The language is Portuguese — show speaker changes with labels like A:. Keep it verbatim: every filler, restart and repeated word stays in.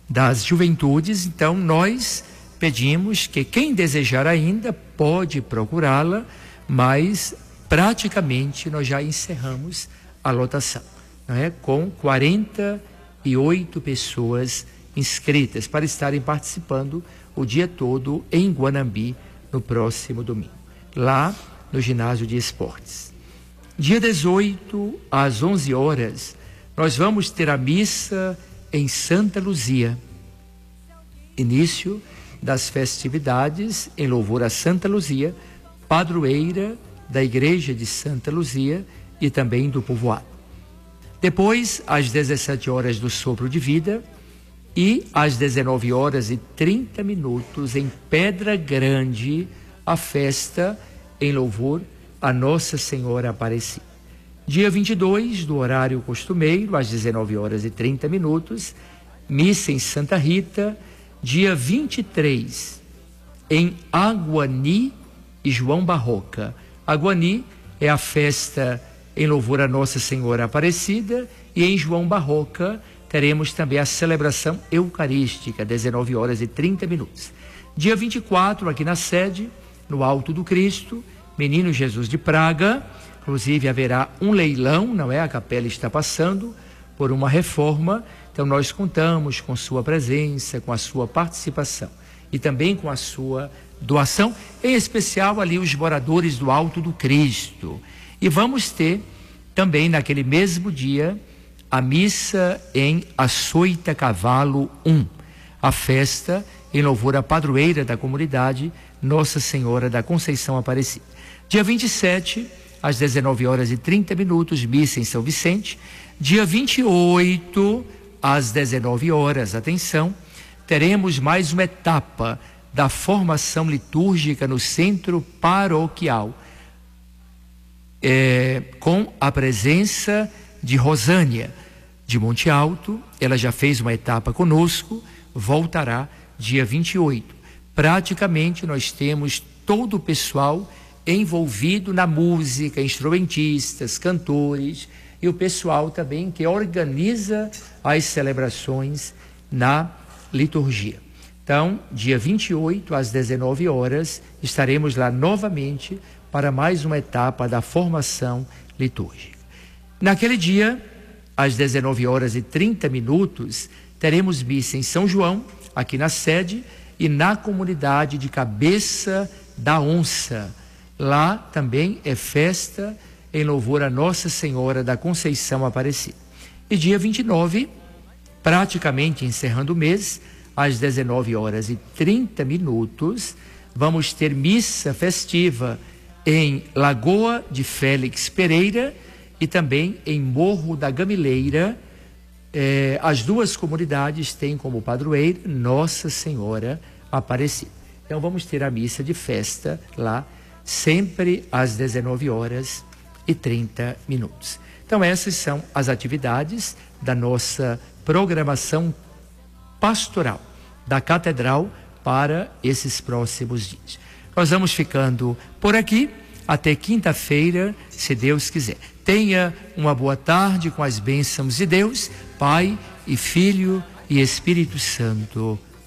A: das juventudes. Então nós pedimos que quem desejar ainda pode procurá-la, mas praticamente nós já encerramos a lotação, não é? Com quarenta e oito pessoas inscritas para estarem participando o dia todo em Guanambi no próximo domingo, lá no ginásio de esportes. Dia dezoito, às onze horas, nós vamos ter a missa em Santa Luzia, início das festividades em louvor a Santa Luzia, padroeira da igreja de Santa Luzia e também do povoado. Depois, às dezessete horas, do sopro de vida, e às dezenove horas e trinta minutos, em Pedra Grande, a festa em louvor a Nossa Senhora Aparecida. Dia vinte e dois, do horário costumeiro, às dezenove horas e trinta minutos, missa em Santa Rita. Dia vinte e três, em Aguani e João Barroca. Aguani é a festa em louvor a Nossa Senhora Aparecida, e em João Barroca teremos também a celebração eucarística, dezenove horas e trinta minutos. Dia vinte e quatro, aqui na sede, no Alto do Cristo, Menino Jesus de Praga. Inclusive haverá um leilão, não é? A capela está passando por uma reforma, então nós contamos com sua presença, com a sua participação e também com a sua doação, em especial ali os moradores do Alto do Cristo. E vamos ter também naquele mesmo dia a missa em Açoita Cavalo um, a festa em louvor à padroeira da comunidade, Nossa Senhora da Conceição Aparecida. Dia vinte e sete, às dezenove horas e trinta minutos, missa em São Vicente. Dia vinte e oito, às dezenove horas, atenção, teremos mais uma etapa da formação litúrgica no centro paroquial, é, com a presença de Rosânia de Monte Alto. Ela já fez uma etapa conosco, voltará dia vinte e oito. Praticamente nós temos todo o pessoal envolvido na música, instrumentistas, cantores, e o pessoal também que organiza as celebrações na liturgia. Então, dia vinte e oito, às dezenove horas, estaremos lá novamente para mais uma etapa da formação litúrgica. Naquele dia, às dezenove horas e trinta minutos, teremos missa em São João, aqui na sede, e na comunidade de Cabeça da Onça. Lá também é festa em louvor a Nossa Senhora da Conceição Aparecida. E dia vinte e nove, praticamente encerrando o mês, às dezenove horas e trinta minutos, vamos ter missa festiva em Lagoa de Félix Pereira e também em Morro da Gamileira. Eh, as duas comunidades têm como padroeira Nossa Senhora Aparecida. Então vamos ter a missa de festa lá, sempre às dezenove horas e trinta minutos. Então essas são as atividades da nossa programação pastoral da Catedral para esses próximos dias. Nós vamos ficando por aqui até quinta-feira, se Deus quiser. Tenha uma boa tarde com as bênçãos de Deus, Pai e Filho e Espírito Santo.